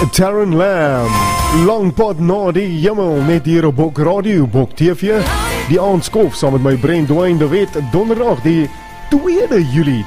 Taron Lamb, Longpot na die Jimmel, net hier op Bok Radio, Bok TV. Die aandskof saam met my Brent Dwayne de Wet, donderdag die 2 Julie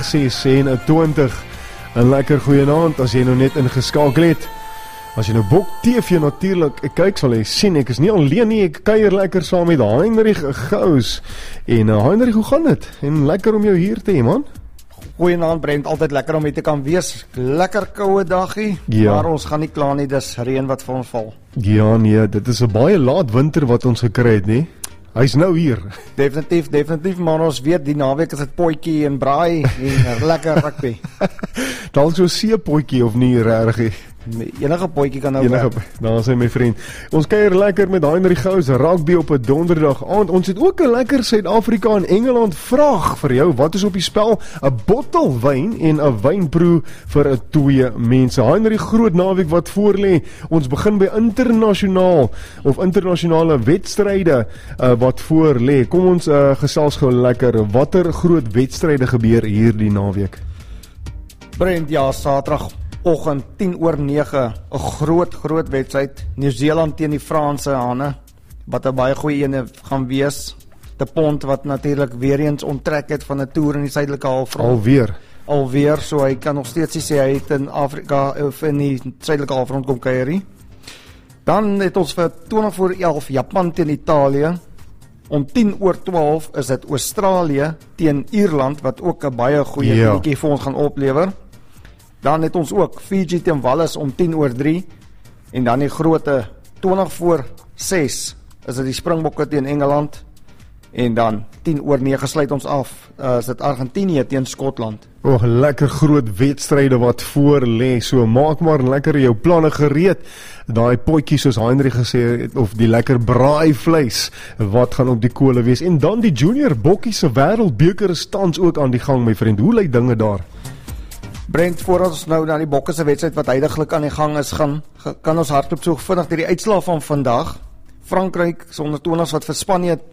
2026. Een lekker goeienaand as jy nou net ingeskakel het. As jy nou Bok TV natuurlik kyk, sal jy sien ek is nie alleen nie, ek kuier lekker saam met Heinrich Gous. En Heinrich, hoe gaan dit? En lekker om jou hier te hê, man. Goeienaand Brent, altyd lekker om hier te kan wees. Lekker koue dagie, ja. Maar ons gaan nie kla nie, dis reën wat vir ons val. Ja nee, dit is 'n baie laat winter wat ons gekry het, nie? Hy's nou hier. Definitief, maar ons weet die naweek is dit potjie en braai en lekker rugby. Dalk so 'n seepotjie of nie regtig. Enige potjie kan nou werk. Daar is hy my vriend. Ons kuier lekker met Heinrich Gous, rugby op 'n donderdag aand. Ons het ook 'n lekker Suid-Afrika en Engeland vraag vir jou. Wat is op die spel? 'n Bottel wyn en 'n wynproe vir 'n 2 mense. Heinrich, groot naweek wat voor lê. Ons begin by internasionale wedstryde wat voor lê. Kom ons gesels gou lekker. Watter groot wedstryde gebeur hierdie naweek? Brent, ja, Saterdagoggend 10:09, 'n groot wedstryd. Nieu-Seeland teen die Franse Hane, wat 'n baie goeie ene gaan wees. De Pont wat natuurlik weer eens onttrek het van 'n toer in die suidelike halfrond. Alweer, so hy kan nog steeds sê hy het in Afrika of in die suidelike halfrond kom kuier. Dan het ons vir 11:20 Japan teen Italië. Om 10:12 is dit Australië teen Ierland, wat ook 'n baie goeie liedjie vir ons gaan oplewer. Dan het ons ook Fiji teen Wallis om 10:03. En dan die groote 20:06 is dit die Springbokke teen Engeland. En dan 10:09 sluit ons af, is dit Argentinië teen Skotland. Lekker groot wedstryde wat voor lê. So maak maar lekker jou planne gereed. Daai potjies soos Heinrich gesê het, of die lekker braaivleis wat gaan op die kole wees. En dan die junior bokkie se wêreldbeker is tans ook aan die gang, my vriend. Hoe lyk dinge daar? Brent, voordat ons nou na die bokke se wedstryd wat heidaglik aan die gang is kan ons hardloop so vinnig deur die uitslae van vandag. Frankryk se onder 20's wat vir Spanje